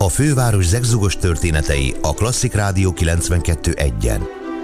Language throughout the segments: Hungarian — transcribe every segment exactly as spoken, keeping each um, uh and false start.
A főváros zegzugos történetei a Klasszik Rádió kilencvenkettő egyen.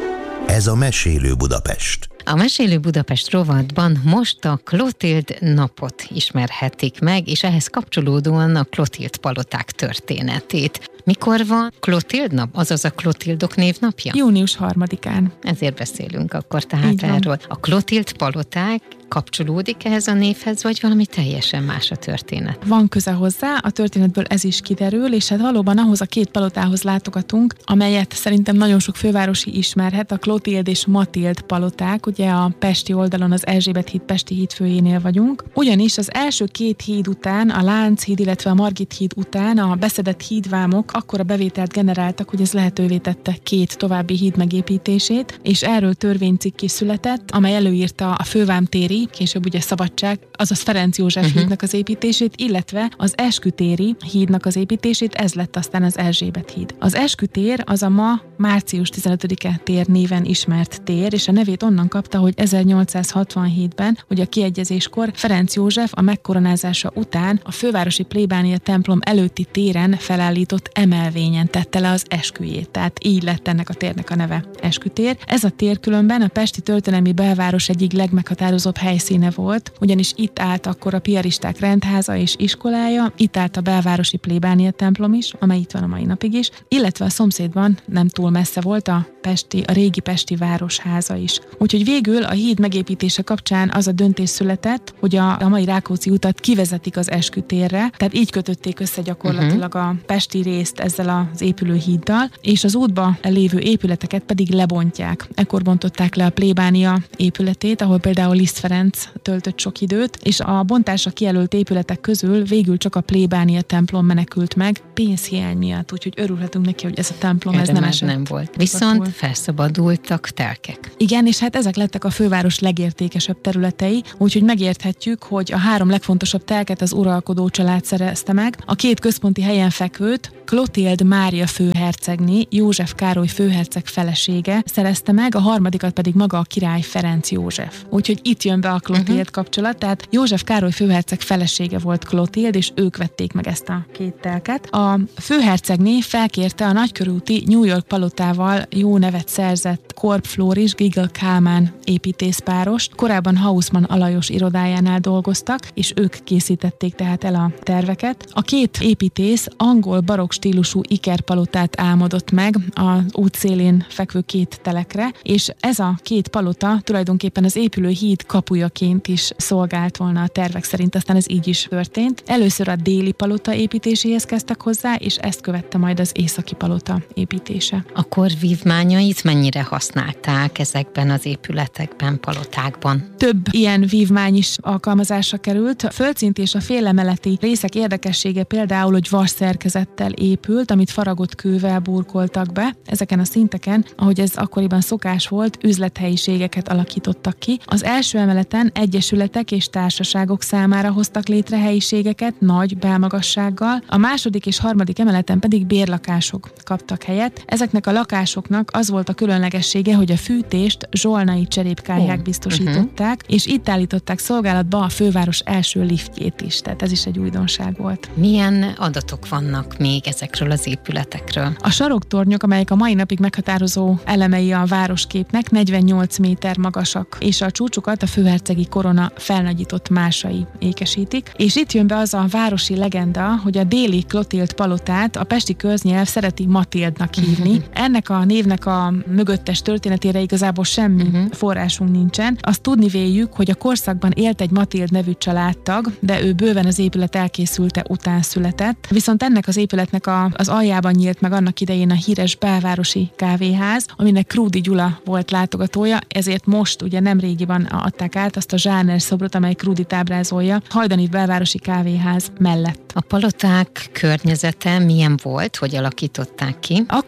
Ez a Mesélő Budapest. A Mesélő Budapest rovatban most a Klotild napot ismerhetik meg, és ehhez kapcsolódóan a Klotild paloták történetét. Mikor van Klotild nap, azaz a Klotildok névnapja? június harmadikán. Ezért beszélünk akkor tehát erről. A Klotild paloták kapcsolódik ehhez a névhez, vagy valami teljesen más a történet? Van köze hozzá, a történetből ez is kiderül, és hát valóban ahhoz a két palotához látogatunk, amelyet szerintem nagyon sok fővárosi ismerhet, a Klotild és Matild paloták, ugye a pesti oldalon az Erzsébet híd pesti hídfőjénél vagyunk. Ugyanis az első két híd után, a Lánchíd, illetve a Margit híd után a beszedett hídvámok akkora bevételt generáltak, hogy ez lehetővé tette két további híd megépítését, és erről törvénycikk is született, amely előírta a fővámtéri, később ugye Szabadság, azaz Ferenc József uh-huh. hídnak az építését, illetve az Eskütéri hídnak az építését, ez lett aztán az Erzsébet híd. Az Eskütér az a ma március tizenötödike tér néven ismert tér, és a nevét onnan kapta, hogy ezernyolcszázhatvanhétben, ugye a kiegyezéskor Ferenc József a megkoronázása után a fővárosi plébánia templom előtti téren felállított emelvényen tette le az esküjét. Tehát így lett ennek a térnek a neve Eskütér. Ez a tér különben a pesti történelmi belváros egyik legmeghatározóbb helyszíne volt, ugyanis itt állt akkor a piaristák rendháza és iskolája, itt állt a belvárosi plébánia templom is, amely itt van a mai napig is, illetve a szomszédban nem túl messze volt a pesti, a régi pesti városháza is. Úgyhogy végül a híd megépítése kapcsán az a döntés született, hogy a, a mai Rákóczi utat kivezetik az Eskütérre, tehát így kötötték össze gyakorlatilag a pesti részt ezzel az épülő híddal, és az útba lévő épületeket pedig lebontják. Ekkor bontották le a plébánia épületét, ahol például Liszt Ferenc töltött sok időt, és a bontásra kijelölt épületek közül végül csak a plébánia templom menekült meg pénzhiány miatt, úgyhogy örülhetünk neki, hogy ez a templom Erre ez nem már esett. nem volt. Viszont felszabadultak telkek. Igen, és hát ezek lettek a főváros legértékesebb területei, úgyhogy megérthetjük, hogy a három legfontosabb telket az uralkodó család szerezte meg. A két központi helyen fekvőt Klotild Mária főhercegné, József Károly főherceg felesége szerezte meg, a harmadikat pedig maga a király Ferenc József. Úgyhogy itt jön be a Klotild uh-huh. kapcsolat, tehát József Károly főherceg felesége volt Klotild, és ők vették meg ezt a két telket. A főhercegné felkérte a nagykörúti New York palotával jó nevet szerzett Korb Flóris Giggle Kálmán építészpárost. Korábban Hausmann Alajos irodájánál dolgoztak, és ők készítették tehát el a terveket. A két építész angol barokk stílusú ikerpalotát álmodott meg az út szélén fekvő két telekre, és ez a két palota tulajdonképpen az épülő híd kapujaként is szolgált volna a tervek szerint, aztán ez így is történt. Először a déli palota építéséhez kezdtek hozzá, és ezt követte majd az északi palota építése. Akkor vívmányait mennyire használták ezekben az épületekben, palotákban? Több ilyen vívmány is alkalmazásra került. A földszint és a félemeleti részek érdekessége például, hogy vas szerkezettel épült, amit faragott kővel burkoltak be. Ezeken a szinteken, ahogy ez akkoriban szokás volt, üzlethelyiségeket alakítottak ki. Az első emeleten egyesületek és társaságok számára hoztak létre helyiségeket nagy belmagassággal, a második és harmadik emeleten pedig bérlakások kaptak helyet. Ezeknek a lakásoknak az volt a különlegessége, hogy a fűtést zsolnai cserépkályhák biztosították, uh-huh. és itt állították szolgálatba a főváros első liftjét is, tehát ez is egy újdonság volt. Milyen adatok vannak még ezekről az épületekről? A saroktornyok, amelyek a mai napig meghatározó elemei a városképnek, negyvennyolc méter magasak, és a csúcsukat a főhercegi korona felnagyított másai ékesítik. És itt jön be az a városi legenda, hogy a déli Klotild palotát a pesti köznyelv szereti Matildnak hívni. Ennek a névnek a mögöttes történetére igazából semmi uh-huh. forrásunk nincsen. Azt tudni véljük, hogy a korszakban élt egy Matild nevű családtag, de ő bőven az épület elkészülte után született. Viszont ennek az épületnek a, az aljában nyílt meg annak idején a híres belvárosi kávéház, aminek Krúdy Gyula volt látogatója, ezért most ugye nem régiben adták át azt a zsáner szobrot, amely Krúdyt ábrázolja, Hajdani belvárosi kávéház mellett. A paloták környezete milyen volt, hogy alakították ki? Akkoriban két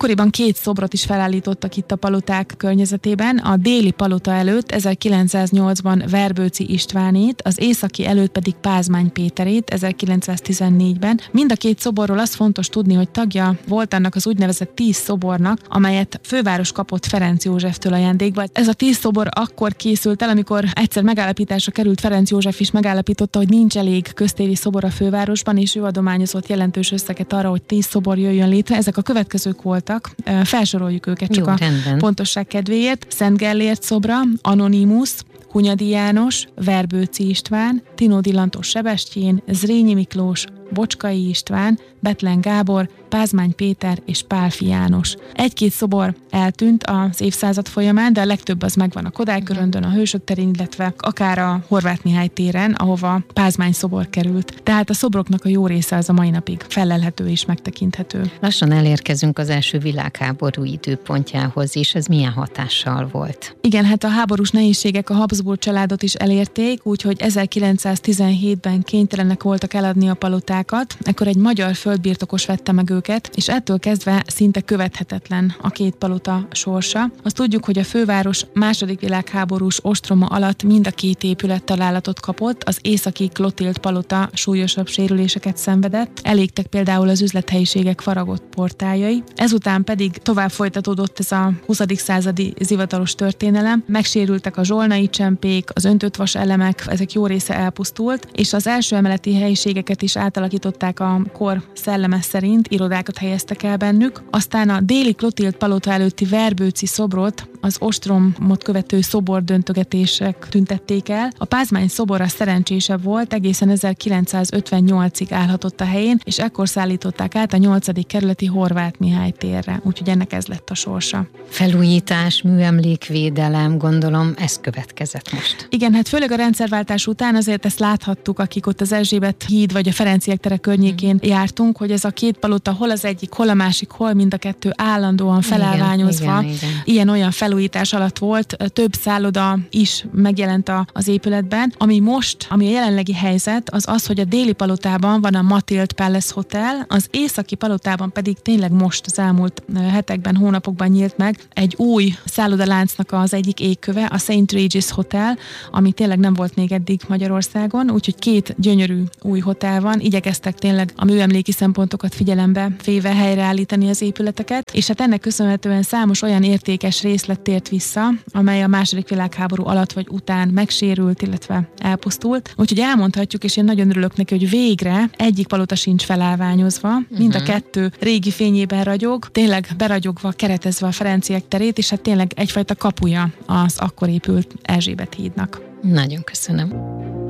két szobrot is felállítottak itt a paloták környezetében. A déli palota előtt ezerkilencszáznyolcban Verbőci Istvánét, az északi előtt pedig Pázmány Péterét ezerkilencszáztizennégyben. Mind a két szoborról az fontos tudni, hogy tagja volt annak az úgynevezett tíz szobornak, amelyet főváros kapott Ferenc Józseftől ajándékba. Ez a tíz szobor akkor készült el, amikor egyszer megállapításra került, Ferenc József is megállapította, hogy nincs elég köztéri szobor a fővárosban, és ő adományozott jelentős összeget arra, hogy tíz szobor jöjjön létre. Ezek a következők voltak, felsoroljuk őket csak Jó, a rendben. Pontosság kedvéért. Szent Gellért szobra, Anonymus, Hunyadi János, Verbőci István, Tinódi Lantos Sebestyén, Zrínyi Miklós, Bocskai István, Bethlen Gábor, Pázmány Péter és Pálffy János. Egy-két szobor eltűnt az évszázad folyamán, de a legtöbb az megvan a Kodály Köröndön, a Hősök terén, illetve akár a Horváth Mihály téren, ahova Pázmány szobor került. Tehát a szobroknak a jó része az a mai napig fellelhető és megtekinthető. Lassan elérkezünk az első világháború időpontjához is. Ez milyen hatással volt? Igen, hát a háborús nehézségek a Habsburg családot is elérték, úgyhogy ezerkilencszáztizenhétben kénytelenek voltak eladni a palotákat. Ekkor egy magyar földbirtokos vette meg őket, és ettől kezdve szinte követhetetlen a két palota sorsa. Azt tudjuk, hogy a főváros második világháborús ostroma alatt mind a két épület találatot kapott, az északi Klotild palota súlyosabb sérüléseket szenvedett, elégtek például az üzlethelyiségek faragott portáljai. Ezután pedig tovább folytatódott ez a huszadik századi zivataros történelem, megsérültek a zsolnai csempék, az öntött vas elemek, ezek jó része elpusztult, és az első emeleti helyiségeket is átalakították a kor szelleme szerint, irodákat helyeztek el bennük. Aztán a déli Klotild palota előtti Verbőci szobrot az ostromot követő szobordöntögetések tüntették el. A Pázmány szobor a szerencsésebb volt, egészen ezerkilencszázötvennyolcig állhatott a helyén, és ekkor szállították át a nyolcadik kerületi Horváth Mihály térre, úgyhogy ennek ez lett a sorsa. Felújítás, műemlékvédelem, gondolom, ez következett most. Igen, hát főleg a rendszerváltás után azért ezt láthattuk, akik ott az Erzsébet híd vagy a Ferenciek tere környékén mm. jártunk, hogy ez a két palota hol az egyik, hol a másik, hol mind a kettő állandóan felállványozva. Igen, igen, igen. Ilyen-olyan felújítás alatt volt, több szálloda is megjelent a, az épületben. Ami most, ami a jelenlegi helyzet, az az, hogy a déli palotában van a Matild Palace Hotel, az északi palotában pedig tényleg most az elmúlt hetekben, hónapokban nyílt meg egy új szállodaláncnak az egyik égköve, a Saint Regis Hotel, ami tényleg nem volt még eddig Magyarországon, úgyhogy két gyönyörű új hotel van, igyekeztek tényleg a műemléki szempontokat figyelembe véve helyreállítani az épületeket, és hát ennek köszönhetően számos olyan értékes részlet tért vissza, amely a második világháború alatt vagy után megsérült, illetve elpusztult. Úgyhogy elmondhatjuk, és én nagyon örülök neki, hogy végre egyik palota sincs felállványozva, uh-huh. mind a kettő régi fényében ragyog, tényleg beragyogva, keretezve a Ferenciek terét, és hát tényleg egyfajta kapuja az akkor épült Erzsébet hídnak. Nagyon köszönöm.